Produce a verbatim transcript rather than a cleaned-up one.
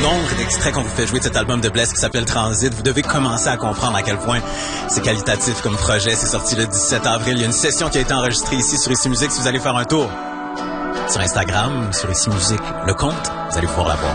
nombre d'extraits qu'on vous fait jouer de cet album de Bless qui s'appelle Transit. Vous devez commencer à comprendre à quel point c'est qualitatif comme projet. C'est sorti le dix-sept avril. Il y a une session qui a été enregistrée ici sur Ici Musique. Si vous allez faire un tour sur Instagram, sur Ici Musique, le compte, vous allez pouvoir la voir.